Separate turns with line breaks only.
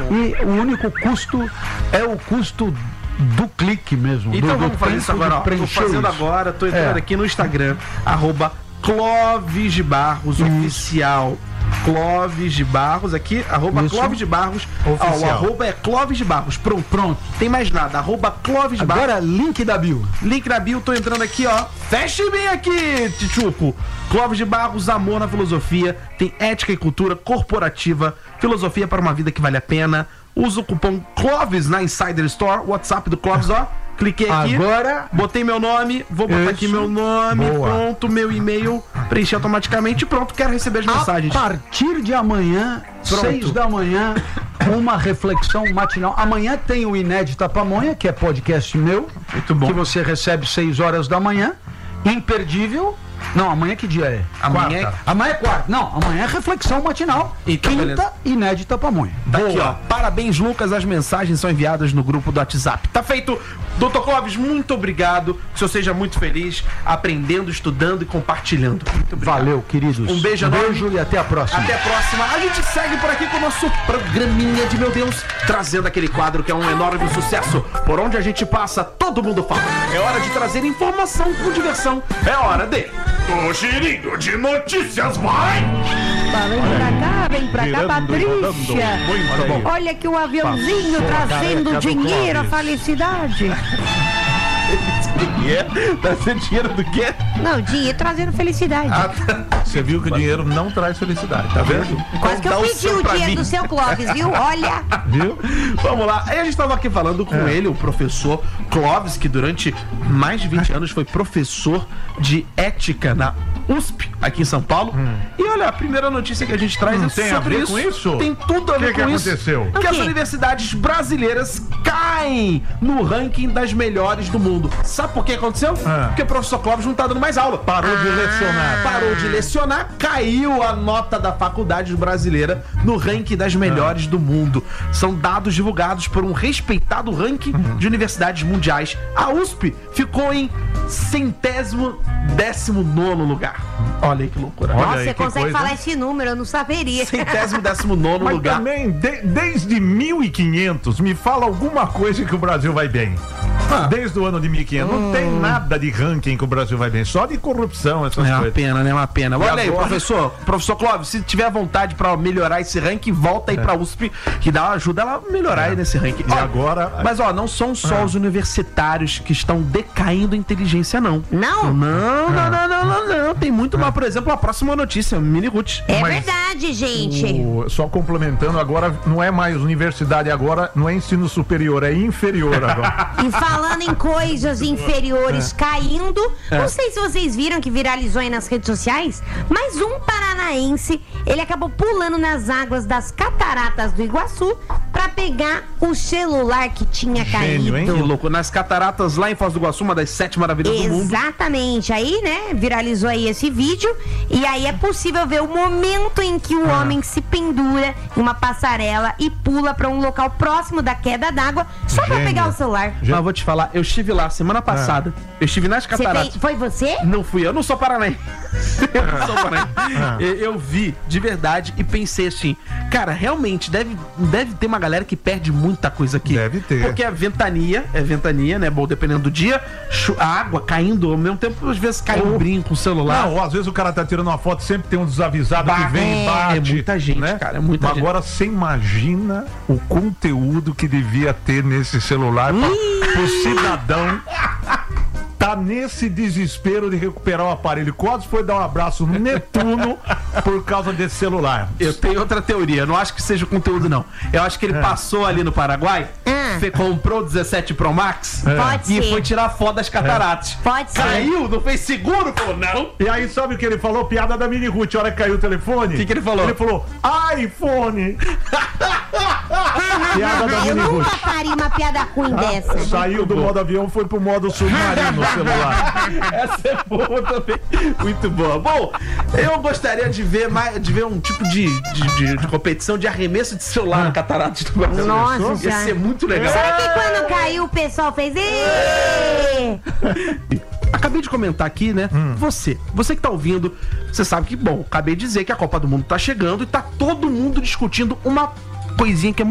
E o único custo é o custo do clique mesmo.
Então vamos fazer isso agora, ó. Tô fazendo agora, tô entrando aqui no Instagram, @Clóvis de Barros oficial. Clóvis de Barros aqui, @Clóvis de Barros. O arroba é Clóvis de Barros. Pronto. Tem mais nada. @Clóvis de Barros.
Agora, link da bio.
Link da bio, tô entrando aqui, ó. Feche bem aqui, Tchuco. Clóvis de Barros, amor na filosofia. Tem ética e cultura corporativa. Filosofia para uma vida que vale a pena. Usa o cupom Clóvis na Insider Store. WhatsApp do Clóvis, ó. Cliquei aqui,
agora
botei meu nome, vou botar aqui meu nome, pronto, meu e-mail, preenchi automaticamente, pronto, quero receber as mensagens.
A partir de amanhã, 6 da manhã, uma reflexão matinal. Amanhã tem o Inédita Pamonha, que é podcast meu,
muito bom,
que você recebe 6 horas da manhã, imperdível. Não, amanhã que dia é? Amanhã é quarta. Não, amanhã é reflexão matinal.
Então,
quinta,
beleza.
Inédita Pamonha.
Tá aqui, ó. Parabéns, Lucas. As mensagens são enviadas no grupo do WhatsApp. Tá feito. Dr. Clóvis, muito obrigado. Que o senhor seja muito feliz, aprendendo, estudando e compartilhando. Muito obrigado.
Valeu, queridos.
Um beijo enorme.
E até a próxima.
Até a próxima. A gente segue por aqui com o nosso programinha de meu Deus, trazendo aquele quadro que é um enorme sucesso. Por onde a gente passa, todo mundo fala. É hora de trazer informação com diversão. É hora de... O girinho de notícias vai!
Vem pra cá, Patrícia. Olha que o aviãozinho trazendo dinheiro, a felicidade.
Trazendo dinheiro do quê?
Não, dinheiro trazendo felicidade.
Você viu que o dinheiro não traz felicidade, tá vendo?
Quase que eu pedi o dinheiro do seu Clóvis, viu? Olha.
Viu? Vamos lá. Aí a gente tava aqui falando com ele, o professor Clóvis, que durante mais de 20 anos foi professor de ética na USP, aqui em São Paulo. E olha, a primeira notícia que a gente traz
tem
sobre
a ver
isso.
com isso?
Tem tudo a ver com isso.
Aconteceu?
Que as universidades brasileiras caem no ranking das melhores do mundo. Sabe por que aconteceu? Porque o professor Clóvis não tá dando mais aula.
Parou de lecionar.
Parou de lecionar, caiu a nota da faculdade brasileira no ranking das melhores do mundo. São dados divulgados por um respeitado ranking de universidades mundiais. A USP ficou em 119º lugar. Olha aí que loucura.
Nossa,
aí,
você
que
consegue
coisa.
falar esse número, eu não saberia.
119º
Mas
lugar.
também, desde 1500, me fala alguma coisa que o Brasil vai bem. Desde o ano de 1500. Não tem nada de ranking que o Brasil vai bem. Só de corrupção, essas
É uma
coisas.
pena, né? É uma pena. Olha aí,
agora?
professor Clóvis, se tiver vontade pra melhorar esse ranking, volta aí pra USP, que ajuda ela a melhorar aí nesse ranking.
E agora...
Mas ó, não são só os universitários que estão decaindo a inteligência, não.
Não?
Não. Tem muito mais, por exemplo, a próxima notícia, Mini Ruth.
É verdade, gente.
Só complementando, agora não é mais universidade, agora não é ensino superior, é inferior agora.
E falando em coisas inferiores caindo, não sei se vocês viram que viralizou aí nas redes sociais, mas um paranaense, ele acabou pulando nas águas das cataratas do Iguaçu pra pegar o celular que tinha caído.
hein?
Que louco. Nas cataratas lá em Foz do Iguaçu, uma das 7 maravilhas do mundo.
Exatamente. Aí, né, viralizou aí esse vídeo e aí é possível ver o momento em que o homem se pendura em uma passarela e pula pra um local próximo da queda d'água só pra pegar o celular.
Mas vou te falar, eu estive lá semana passada, eu estive nas cataratas.
Foi você?
Não fui eu, não sou paranaense. Eu vi de verdade e pensei assim, cara, realmente deve ter uma galera que perde muita coisa aqui.
Deve ter.
Porque é ventania, né? Bom, dependendo do dia, a água caindo, ao mesmo tempo, às vezes cai um brinco, um celular.
Não, às vezes o cara tá tirando uma foto, sempre tem um desavisado que vem e bate.
É muita gente,
né?
cara, é muita gente.
Agora você imagina o conteúdo que devia ter nesse celular pro cidadão tá nesse desespero de recuperar o aparelho. Quase foi dar um abraço no Netuno por causa desse celular.
Eu tenho outra teoria, não acho que seja o conteúdo, não. Eu acho que ele passou ali no Paraguai, comprou o 17 Pro Max
Pode
e
ser.
foi tirar foto das cataratas.
Pode ser.
Caiu, não fez seguro, falou, não.
E aí, sabe o que ele falou? Piada da Mini Ruth. A hora que caiu o telefone.
O que ele falou?
Ele falou, iPhone. Piada da
Eu
Mini
nunca
Ruth.
faria uma piada ruim dessa.
Saiu do modo avião, foi pro modo submarino o celular.
Essa é boa também. Muito boa. Bom, eu gostaria de ver um tipo de competição de arremesso de celular na Cataratas do Iguaçu.
Nossa
Ia
Senhora.
ser muito legal.
Será que quando caiu o pessoal fez... "Ê!"
Acabei de comentar aqui, né? Você que tá ouvindo, você sabe que, bom, acabei de dizer que a Copa do Mundo tá chegando e tá todo mundo discutindo uma coisinha que é